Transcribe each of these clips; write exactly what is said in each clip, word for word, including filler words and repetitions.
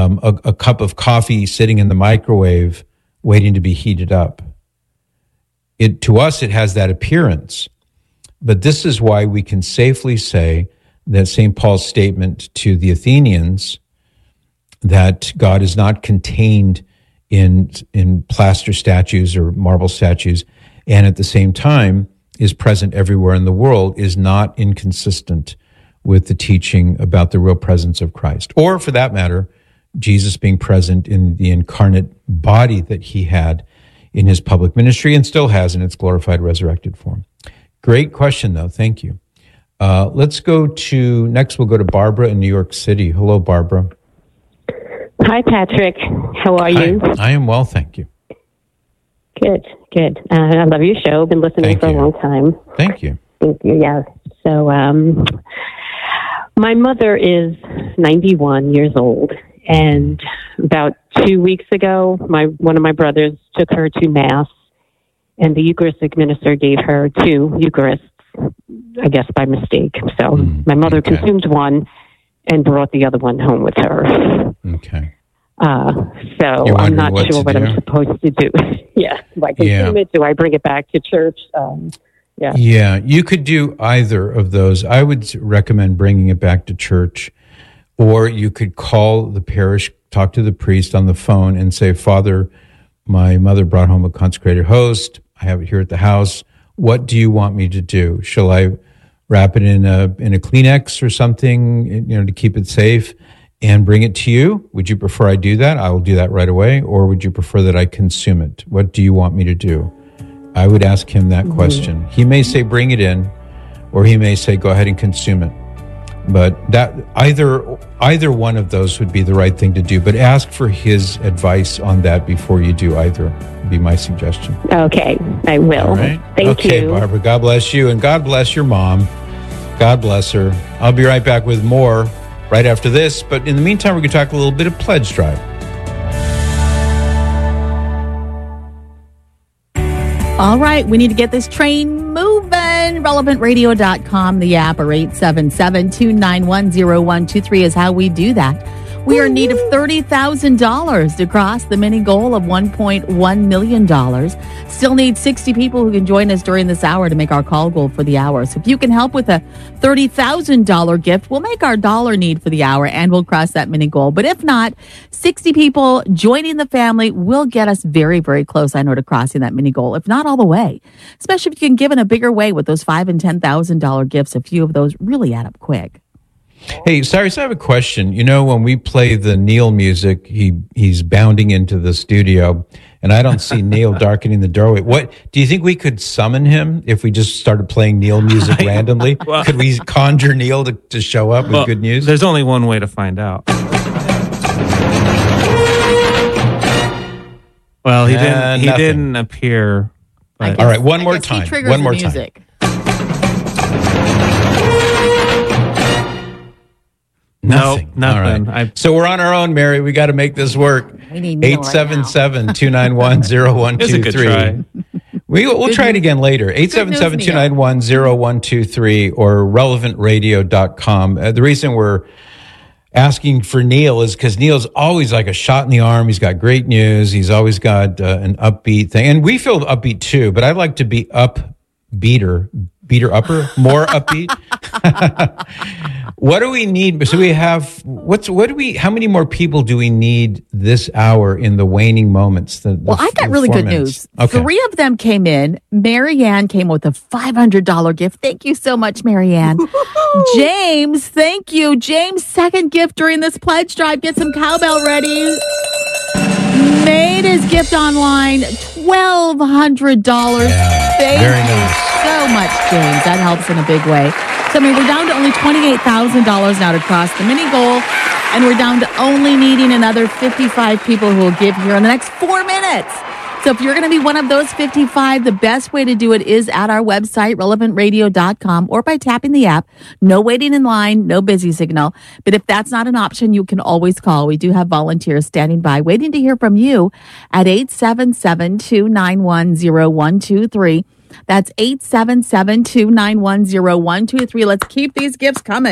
um, a, a cup of coffee sitting in the microwave waiting to be heated up. It, to us, it has that appearance. But this is why we can safely say that Saint Paul's statement to the Athenians that God is not contained in, in plaster statues or marble statues, and at the same time is present everywhere in the world, is not inconsistent with the teaching about the real presence of Christ. Or, for that matter, Jesus being present in the incarnate body that he had in his public ministry and still has in its glorified, resurrected form. Great question, though. Thank you. Uh, let's go to, next we'll go to Barbara in New York City. Hello, Barbara. Hi, Patrick. How are you? Hi. I am well, thank you. Good, good. Uh, I love your show. Been listening Thank for you. a long time. Thank you. Thank you, yeah. So, um, my mother is ninety-one years old, and about two weeks ago, my one of my brothers took her to Mass, and the Eucharistic minister gave her two Eucharists, I guess by mistake. So Mm, my mother okay. consumed one and brought the other one home with her. Okay. Uh, so You're I'm wondering not what sure to what do? I'm supposed to do. yeah. Do I consume Yeah. it? Do I bring it back to church? Um, yeah. Yeah, you could do either of those. I would recommend bringing it back to church, or you could call the parish, talk to the priest on the phone and say, Father, my mother brought home a consecrated host. I have it here at the house. What do you want me to do? Shall I wrap it in a in a Kleenex or something, you know, to keep it safe and bring it to you? Would you prefer I do that? I will do that right away. Or would you prefer that I consume it? What do you want me to do? I would ask him that Mm-hmm. question. He may say, bring it in, or he may say, go ahead and consume it. But that either either one of those would be the right thing to do. But ask for his advice on that before you do either, would be my suggestion. Okay, I will. All right? Thank okay, you. Barbara, God bless you, and God bless your mom. God bless her. I'll be right back with more right after this. But in the meantime, we're going to talk a little bit of Pledge Drive. All right, we need to get this train moving. relevant radio dot com, the app, or eight seven seven, two nine one, zero one two three is how we do that. We are in need of thirty thousand dollars to cross the mini goal of one point one million dollars. Still need sixty people who can join us during this hour to make our call goal for the hour. So if you can help with a thirty thousand dollars gift, we'll make our dollar need for the hour and we'll cross that mini goal. But if not, sixty people joining the family will get us very, very close, I know, to crossing that mini goal, if not all the way. Especially if you can give in a bigger way with those five thousand dollars and ten thousand dollars gifts. A few of those really add up quick. Hey, Cyrus, I have a question. You know, when we play the Neil music, he he's bounding into the studio, and I don't see Neil darkening the doorway. What do you think we could summon him if we just started playing Neil music randomly? Well, could we conjure Neil to, to show up with well, good news? There's only one way to find out. Well, he Uh, didn't. He nothing. didn't appear. I But All right, one I more guess he time. triggers One the more time. music. Nothing. Nope, nothing. All right. I- So we're on our own, Mary. We got to make this work. We need Neil eight seven right seven, two nine one, zero one It's a two good three. try. We, we'll Good try it news- again later. eight seven seven, two nine one, zero one two three or relevant radio dot com. Uh, the reason we're asking for Neil is because Neil's always like a shot in the arm. He's got great news. He's always got uh, an upbeat thing. And we feel upbeat too, but I like to be upbeater, beater upper, more upbeat. What do we need? So we have, what's, what do we, how many more people do we need this hour in the waning moments? The, the Well, I got the really four good minutes? news. Okay. Three of them came in. Marianne came with a five hundred dollars gift. Thank you so much, Marianne. James, thank you. James' second gift during this pledge drive. Get some cowbell ready. Made his gift online, twelve hundred dollars. Yeah, Thank very you nice. so much, James. That helps in a big way. So, I mean, we're down to only twenty-eight thousand dollars now to cross the mini goal. And we're down to only needing another fifty-five people who will give here in the next four minutes. So if you're going to be one of those fifty-five, the best way to do it is at our website, relevant radio dot com, or by tapping the app. No waiting in line, no busy signal. But if that's not an option, you can always call. We do have volunteers standing by waiting to hear from you at eight seven seven, two nine one, zero one two three. That's eight seven seven, two nine one, zero one two three. Let's keep these gifts coming.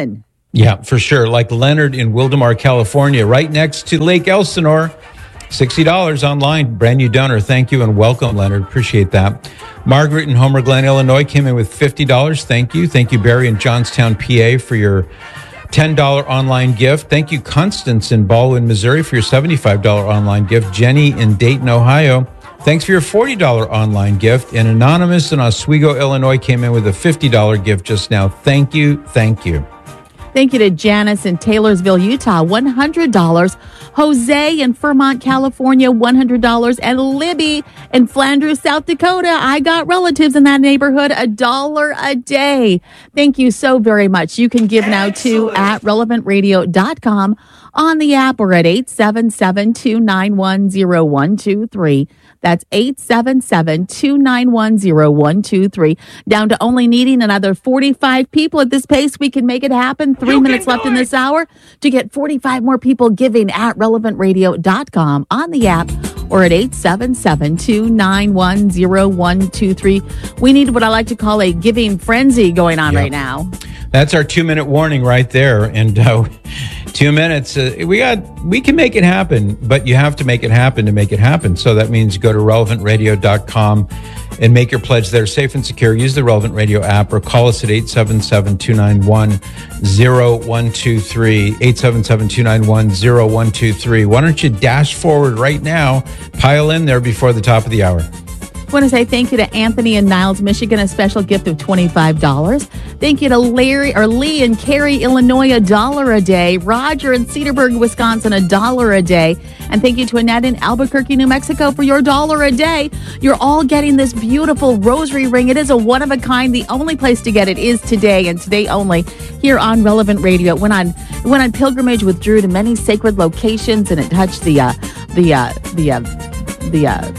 Yeah, for sure. Like Leonard in Wildemar, California, right next to Lake Elsinore. sixty dollars online, brand new donor. Thank you and welcome, Leonard. Appreciate that. Margaret in Homer Glen, Illinois came in with fifty dollars. Thank you. Thank you, Barry in Johnstown, P A for your ten dollars online gift. Thank you, Constance in Baldwin, Missouri for your seventy-five dollars online gift. Jenny in Dayton, Ohio, thanks for your forty dollars online gift. And Anonymous in Oswego, Illinois came in with a fifty dollars gift just now. Thank you. Thank you. Thank you to Janice in Taylorsville, Utah, one hundred dollars. Jose in Fremont, California, one hundred dollars. And Libby in Flandreau, South Dakota. I got relatives in that neighborhood, a dollar a day. Thank you so very much. You can give now too at relevant radio dot com on the app or at eight seven seven, two nine one, zero one two three. That's eight seven seven, two nine one, zero one two three. Down to only needing another forty-five people. At this pace, we can make it happen. Three you minutes left in this hour to get forty-five more people giving at relevant radio dot com on the app or at eight seven seven, two nine one, zero one two three. We need what I like to call a giving frenzy going on yep. right now. That's our two-minute warning right there. And uh, two minutes, uh, we got, we can make it happen, but you have to make it happen to make it happen. So that means go to relevant radio dot com and make your pledge there safe and secure. Use the Relevant Radio app or call us at eight seven seven, two nine one, zero one two three, eight seven seven, two nine one, zero one two three. Why don't you dash forward right now, pile in there before the top of the hour. I want to say thank you to Anthony in Niles, Michigan, a special gift of twenty-five dollars. Thank you to Larry or Lee in Cary, Illinois, a dollar a day. Roger in Cedarburg, Wisconsin, a dollar a day. And thank you to Annette in Albuquerque, New Mexico for your dollar a day. You're all getting this beautiful rosary ring. It is a one of a kind. The only place to get it is today and today only here on Relevant Radio. When on went on pilgrimage with Drew to many sacred locations and it touched the uh, the uh, the uh, the uh,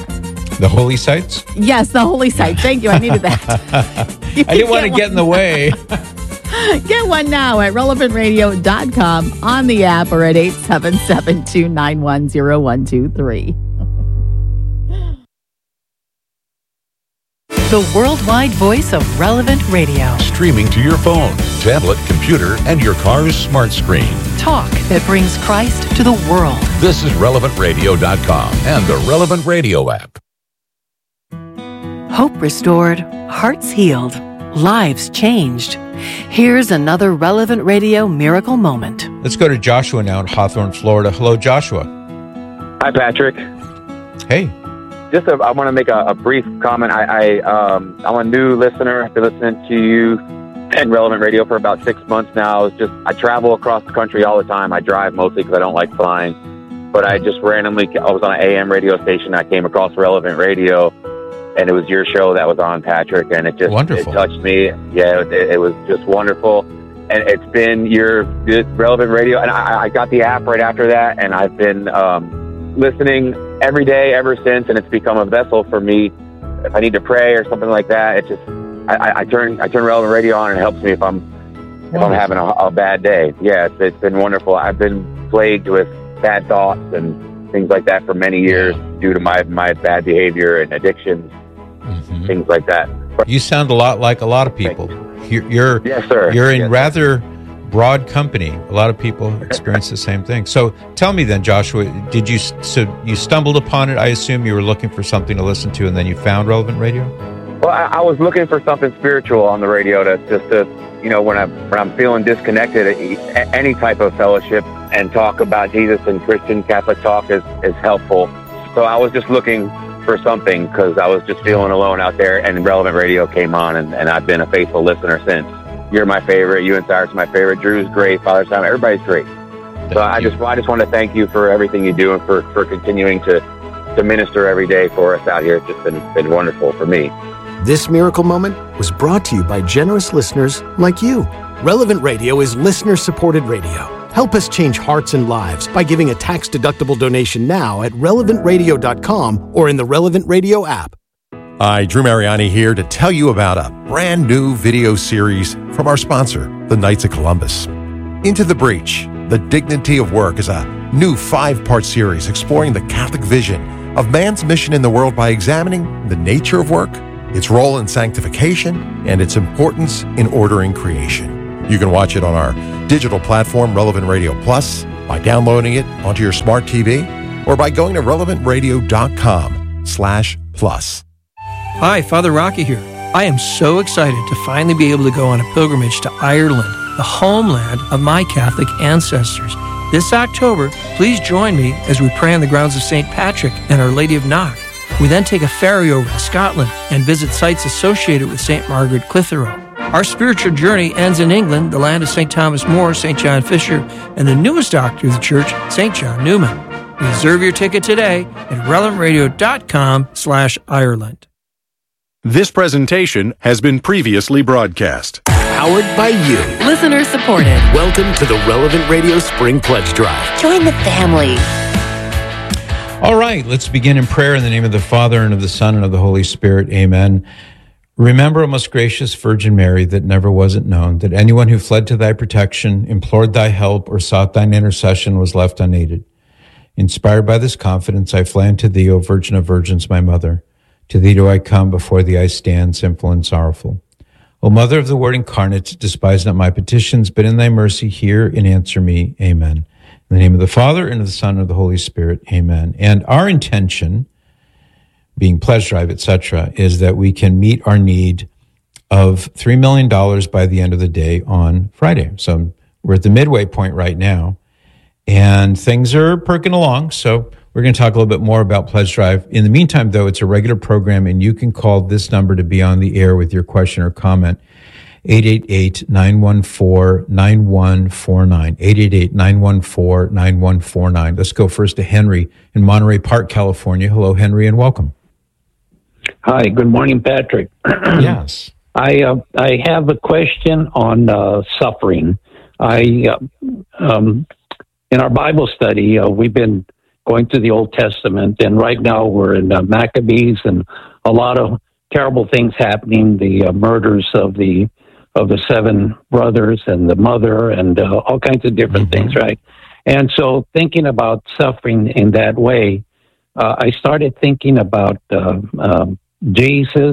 The holy sites? Yes, the holy sites. Thank you. I needed that. I didn't want to get in the way. Get one now at relevant radio dot com on the app or at eight seven seven, two nine one, zero one two three. The worldwide voice of Relevant Radio. Streaming to your phone, tablet, computer, and your car's smart screen. Talk that brings Christ to the world. This is relevant radio dot com and the Relevant Radio app. Hope restored, hearts healed, lives changed. Here's another Relevant Radio miracle moment. Let's go to Joshua now in Hawthorne, Florida. Hello, Joshua. Hi, Patrick. Hey. Just a, I want to make a, a brief comment. I, I, um, I'm a new listener. I've been listening to you and Relevant Radio for about six months now. It's just I travel across the country all the time. I drive mostly because I don't like flying. But I just randomly, I was on an A M radio station. I came across Relevant Radio. And it was your show that was on, Patrick, and it just wonderful. It touched me. Yeah, it, it was just wonderful. And it's been your Relevant Radio, and I, I got the app right after that, and I've been um, listening every day ever since, and it's become a vessel for me. If I need to pray or something like that, it just I, I turn I turn Relevant Radio on, and it helps me if I'm if I'm having a, a bad day. Yeah, it's, it's been wonderful. I've been plagued with bad thoughts and things like that for many years due to my my bad behavior and addictions. Mm-hmm. Things like that. You sound a lot like a lot of people. You're, you're yes, sir. You're in yes, rather broad company. A lot of people experience the same thing. So tell me then, Joshua, did you so you stumbled upon it? I assume you were looking for something to listen to, and then you found Relevant Radio. Well, I, I was looking for something spiritual on the radio to just to you know when I when I'm feeling disconnected, any type of fellowship and talk about Jesus and Christian Catholic talk is is helpful. So I was just looking for something because I was just feeling alone out there, and Relevant Radio came on, and, and I've been a faithful listener since. You're my favorite. You and Cyrus are my favorite. Drew's great. Father Simon, everybody's great. Thank so I you. just I just want to thank you for everything you do and for, for continuing to, to minister every day for us out here. It's just been, been wonderful for me. This miracle moment was brought to you by generous listeners like you. Relevant Radio is listener-supported radio. Help us change hearts and lives by giving a tax-deductible donation now at relevant radio dot com or in the Relevant Radio app. Hi, Drew Mariani here to tell you about a brand new video series from our sponsor, the Knights of Columbus. Into the Breach, The Dignity of Work is a new five-part series exploring the Catholic vision of man's mission in the world by examining the nature of work, its role in sanctification, and its importance in ordering creation. You can watch it on our digital platform Relevant Radio Plus by downloading it onto your smart T V or by going to relevant radio dot com slash plus. Hi, Father Rocky here. I am so excited to finally be able to go on a pilgrimage to Ireland, the homeland of my Catholic ancestors. This October, please join me as we pray on the grounds of Saint Patrick and Our Lady of Knock. We then take a ferry over to Scotland and visit sites associated with Saint Margaret Clitheroe. Our spiritual journey ends in England, the land of Saint Thomas More, Saint John Fisher, and the newest doctor of the church, Saint John Newman. Reserve your ticket today at relevant radio dot com slash Ireland. This presentation has been previously broadcast. Powered by you. Listener supported. Welcome to the Relevant Radio Spring Pledge Drive. Join the family. All right, let's begin in prayer in the name of the Father, and of the Son, and of the Holy Spirit. Amen. Remember, O most gracious Virgin Mary, that never was it known that anyone who fled to thy protection, implored thy help, or sought thine intercession was left unaided. Inspired by this confidence, I fly unto thee, O Virgin of Virgins, my mother. To thee do I come, before thee I stand, sinful and sorrowful. O Mother of the Word incarnate, despise not my petitions, but in thy mercy hear and answer me. Amen. In the name of the Father, and of the Son, and of the Holy Spirit. Amen. And our intention, being Pledge Drive, et cetera, is that we can meet our need of three million dollars by the end of the day on Friday. So we're at the midway point right now, and things are perking along. So we're going to talk a little bit more about Pledge Drive. In the meantime, though, it's a regular program, and you can call this number to be on the air with your question or comment, eight eight eight, nine one four, nine one four nine, eight eight eight, nine one four, nine one four nine. Let's go first to Henry in Monterey Park, California. Hello, Henry, and welcome. Hi, good morning, Patrick. Yes. I uh, I have a question on uh, suffering. I uh, um, in our Bible study, uh, we've been going through the Old Testament, and right now we're in uh, Maccabees, and a lot of terrible things happening. The uh, murders of the of the seven brothers and the mother, and uh, all kinds of different mm-hmm. things, right? And so, thinking about suffering in that way, uh, I started thinking about uh, um, Jesus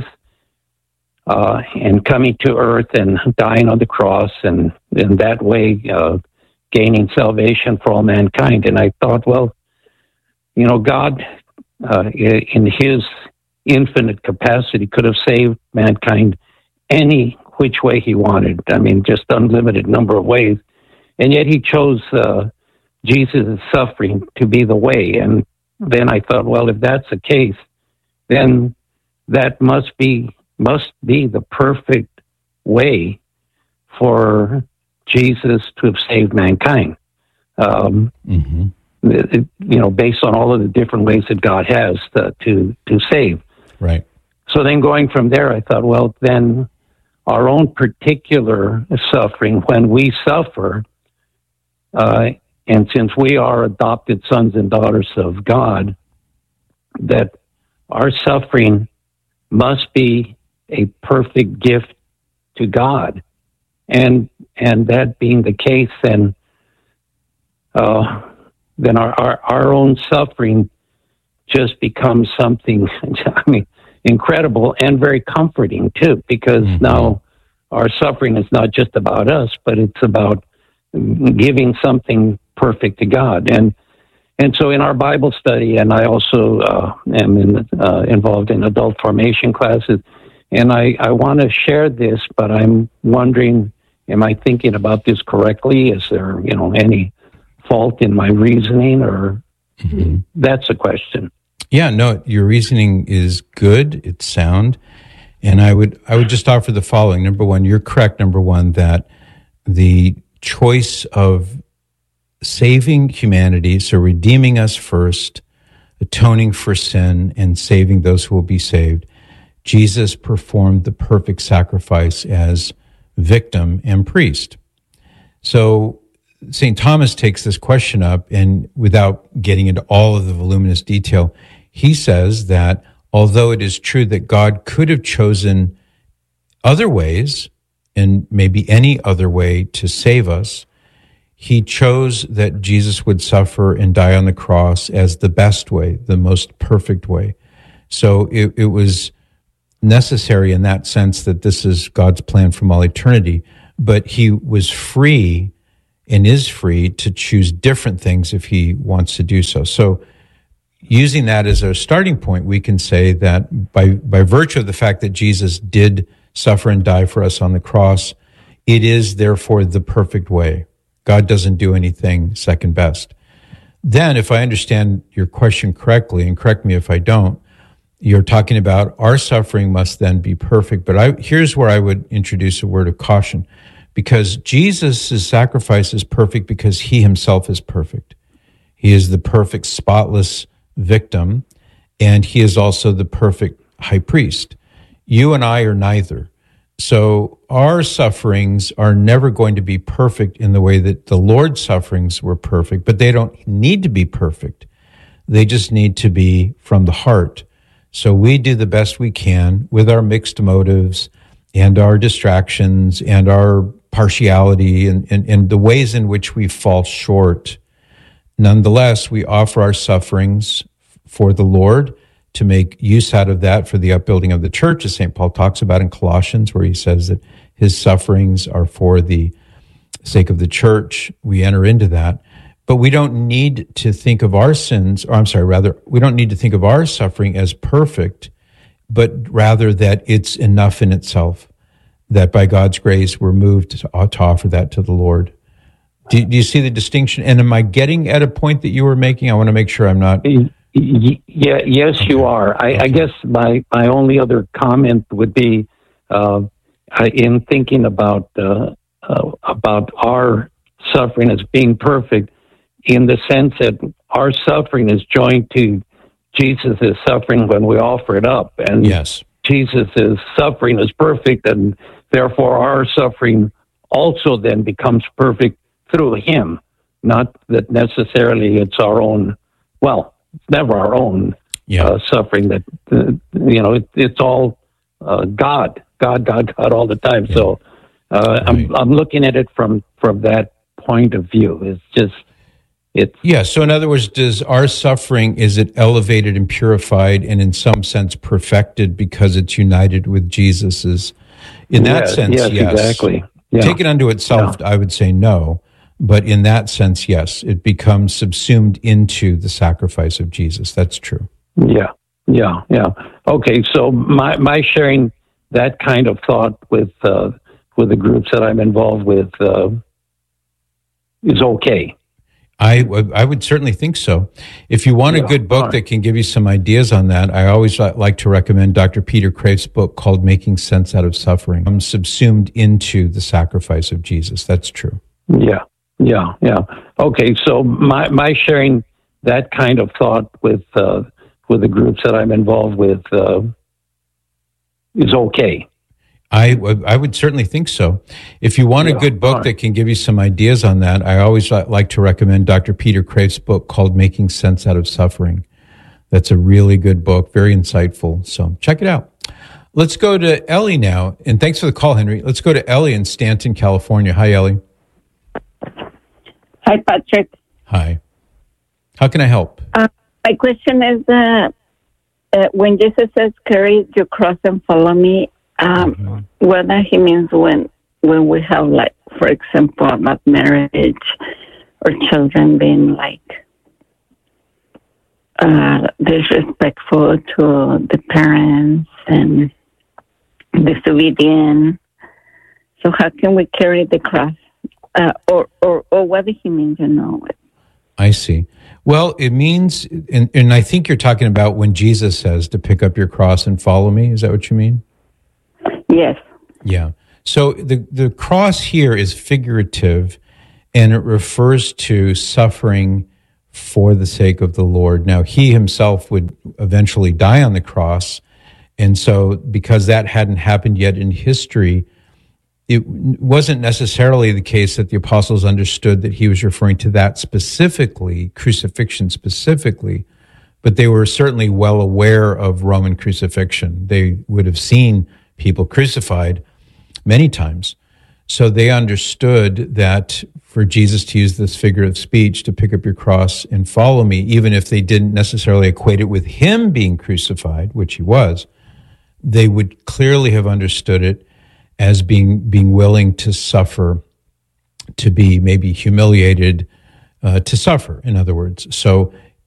uh, and coming to earth and dying on the cross, and in that way uh, gaining salvation for all mankind. And I thought, well, you know, God, uh, in His infinite capacity, could have saved mankind any which way He wanted. I mean, just unlimited number of ways. And yet He chose uh, Jesus' suffering to be the way. And then I thought, well, if that's the case, then that must be must be the perfect way for Jesus to have saved mankind. Um, mm-hmm. it, you know, based on all of the different ways that God has to, to to save. Right. So then going from there, I thought, well, then our own particular suffering, when we suffer, uh, and since we are adopted sons and daughters of God, that our suffering must be a perfect gift to God. And and that being the case, then uh, then our, our, our own suffering just becomes something, I mean, incredible and very comforting too, because mm-hmm. now our suffering is not just about us, but it's about giving something perfect to God. And and so in our Bible study, and I also uh, am in, uh, involved in adult formation classes, and I, I want to share this, but I'm wondering, am I thinking about this correctly? Is there, you know, any fault in my reasoning, or mm-hmm. that's a question. Yeah, no, your reasoning is good. It's sound. And I would I would just offer the following. Number one, you're correct, number one, that the choice of saving humanity, so redeeming us first, atoning for sin, and saving those who will be saved, Jesus performed the perfect sacrifice as victim and priest. So Saint Thomas takes this question up, and without getting into all of the voluminous detail, he says that although it is true that God could have chosen other ways, and maybe any other way to save us, He chose that Jesus would suffer and die on the cross as the best way, the most perfect way. So it, it was necessary in that sense that this is God's plan from all eternity, but He was free and is free to choose different things if he wants to do so. So using that as our starting point, we can say that by, by virtue of the fact that Jesus did suffer and die for us on the cross, it is therefore the perfect way. God doesn't do anything second best. Then, if I understand your question correctly, and correct me if I don't, you're talking about our suffering must then be perfect. But I, here's where I would introduce a word of caution, because Jesus' sacrifice is perfect because he himself is perfect. He is the perfect, spotless victim, and he is also the perfect high priest. You and I are neither. So our sufferings are never going to be perfect in the way that the Lord's sufferings were perfect, but they don't need to be perfect. They just need to be from the heart. So we do the best we can with our mixed motives and our distractions and our partiality and, and, and the ways in which we fall short. Nonetheless, we offer our sufferings for the Lord to make use out of that for the upbuilding of the church, as Saint Paul talks about in Colossians, where he says that his sufferings are for the sake of the church. We enter into that. But we don't need to think of our sins, or I'm sorry, rather, we don't need to think of our suffering as perfect, but rather that it's enough in itself, that by God's grace we're moved to, to offer that to the Lord. Do, do you see the distinction? And am I getting at a point that you were making? I want to make sure I'm not... Yeah, yes, okay. You are. I, okay. I guess my, my only other comment would be uh, in thinking about uh, uh, about our suffering as being perfect, in the sense that our suffering is joined to Jesus' suffering when we offer it up, and yes, Jesus' suffering is perfect, and therefore our suffering also then becomes perfect through him. Not that necessarily it's our own. Well. It's never our own yeah. uh, suffering. That uh, you know, it, it's all uh, God, God, God, God all the time. Yeah. So uh, right. I'm I'm looking at it from from that point of view. It's just it's yeah. So in other words, does our suffering, is it elevated and purified and in some sense perfected because it's united with Jesus's? In that yes, sense, yes, yes. exactly. Yeah. Take it unto itself, yeah. I would say no. But in that sense, yes, it becomes subsumed into the sacrifice of Jesus. That's true. Yeah, yeah, yeah. Okay, so my my sharing that kind of thought with uh, with the groups that I'm involved with uh, is okay. I I would certainly think so. If you want yeah, a good book right. that can give you some ideas on that, I always like to recommend Doctor Peter Kreeft's book called Making Sense Out of Suffering. I'm subsumed into the sacrifice of Jesus. That's true. Yeah. Yeah, yeah. Okay, so my, my sharing that kind of thought with uh, with the groups that I'm involved with uh, is okay. I, I would certainly think so. If you want yeah, a good book right. that can give you some ideas on that, I always like to recommend Doctor Peter Kreeft's book called Making Sense Out of Suffering. That's a really good book, very insightful. So check it out. Let's go to Ellie now. And thanks for the call, Henry. Let's go to Ellie in Stanton, California. Hi, Ellie. Hi, Patrick. Hi. How can I help? Uh, my question is, uh, uh, when Jesus says, carry your cross and follow me, um, mm-hmm. whether he means when when we have, like, for example, about marriage or children being, like, uh, disrespectful to the parents and disobedient. So how can we carry the cross? Uh, or, or, or whether he means, you know. I see. Well, it means, and, and I think you're talking about when Jesus says to pick up your cross and follow me. Is that what you mean? Yes. Yeah. So the, the cross here is figurative, and it refers to suffering for the sake of the Lord. Now, he himself would eventually die on the cross, and so because that hadn't happened yet in history, it wasn't necessarily the case that the apostles understood that he was referring to that specifically, crucifixion specifically, but they were certainly well aware of Roman crucifixion. They would have seen people crucified many times. So they understood that for Jesus to use this figure of speech, to pick up your cross and follow me, even if they didn't necessarily equate it with him being crucified, which he was, they would clearly have understood it as being being willing to suffer to be maybe humiliated, uh, to suffer, in other words. So